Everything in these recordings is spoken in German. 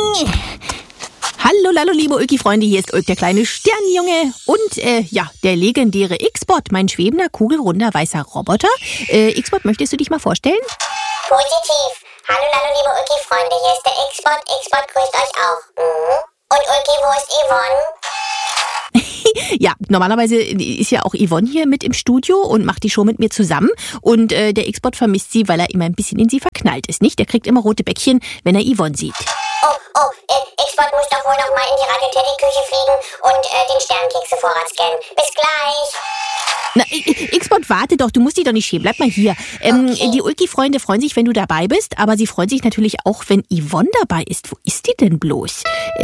Hallo, lallo, liebe Ulki-Freunde, hier ist Ulk, der kleine Sternenjunge und der legendäre X-Bot, mein schwebender, kugelrunder, weißer Roboter. X-Bot, möchtest du dich mal vorstellen? Positiv. Hallo, lallo, liebe Ulki-Freunde, hier ist der X-Bot. X-Bot grüßt euch auch. Und Ulki, wo ist Yvonne? Ja, normalerweise ist ja auch Yvonne hier mit im Studio und macht die Show mit mir zusammen. Und der X-Bot vermisst sie, weil er immer ein bisschen in sie verknallt ist, nicht? Der kriegt immer rote Bäckchen, wenn er Yvonne sieht. X-Bot muss doch wohl noch mal in die Radio-Teddy-Küche fliegen und den Sternkekse-Vorrat scannen. Bis gleich. Na, X-Bot, warte doch, du musst dich doch nicht schämen, bleib mal hier. Okay. Die Ulki-Freunde freuen sich, wenn du dabei bist, aber sie freuen sich natürlich auch, wenn Yvonne dabei ist. Wo ist die denn bloß?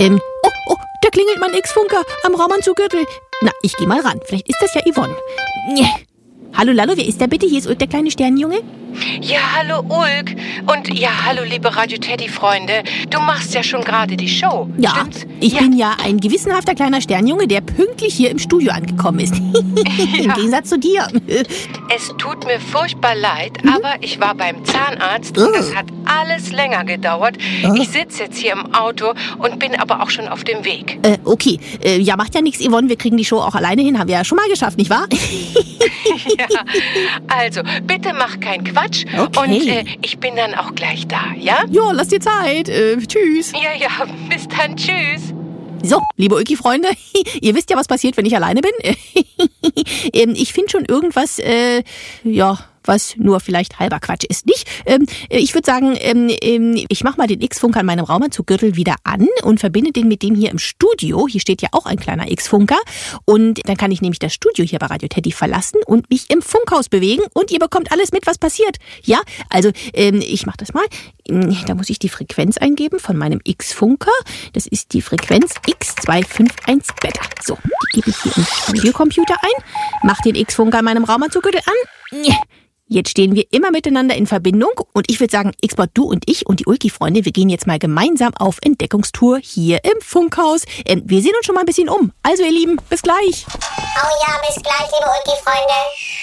Da klingelt mein X-Funker am Raumanzuggürtel. Na, ich geh mal ran, vielleicht ist das ja Yvonne. Hallo, lallo, wer ist da bitte? Hier ist Ulk, der kleine Sternenjunge. Ja, hallo Ulk. Und ja, hallo liebe Radio-Teddy-Freunde. Du machst ja schon gerade die Show, Ja, stimmt's? ich bin ja ein gewissenhafter kleiner Sternenjunge, der pünktlich hier im Studio angekommen ist. Im Gegensatz zu dir. Es tut mir furchtbar leid, aber ich war beim Zahnarzt und das hat alles länger gedauert. Ich sitze jetzt hier im Auto und bin aber auch schon auf dem Weg. Okay, ja, macht ja nichts, Yvonne, wir kriegen die Show auch alleine hin, haben wir ja schon mal geschafft, nicht wahr? Ja, also bitte mach keinen Quatsch Okay. und ich bin dann auch gleich da, ja? Ja, lass dir Zeit. Tschüss. Ja, bis dann, tschüss. So, liebe Ulki-Freunde, ihr wisst ja, was passiert, wenn ich alleine bin. Ich finde schon irgendwas, was nur vielleicht halber Quatsch ist, nicht? Ich würde sagen, ich mache mal den X-Funker an meinem Raumanzuggürtel wieder an und verbinde den mit dem hier im Studio. Hier steht ja auch ein kleiner X-Funker. Und dann kann ich nämlich das Studio hier bei Radio Teddy verlassen und mich im Funkhaus bewegen. Und ihr bekommt alles mit, was passiert. Ja, also ich mache das mal. Da muss ich die Frequenz eingeben von meinem X-Funker. Das ist die Frequenz X251 Beta. So, die gebe ich hier im Studiocomputer ein. Mach den X-Funker an meinem Raumanzuggürtel an. Jetzt stehen wir immer miteinander in Verbindung und ich würde sagen, X-Bot, du und ich und die Ulki-Freunde, wir gehen jetzt mal gemeinsam auf Entdeckungstour hier im Funkhaus. Wir sehen uns schon mal ein bisschen um. Also ihr Lieben, bis gleich. Oh ja, bis gleich, liebe Ulki-Freunde.